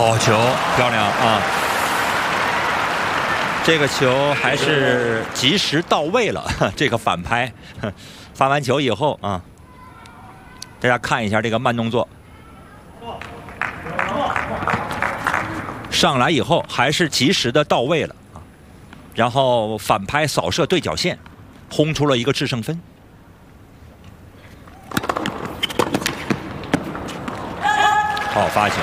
好球，漂亮啊！这个球还是及时到位了，这个反拍，发完球以后啊，大家看一下这个慢动作，上来以后还是及时的到位了啊，然后反拍扫射对角线，轰出了一个制胜分。好发球。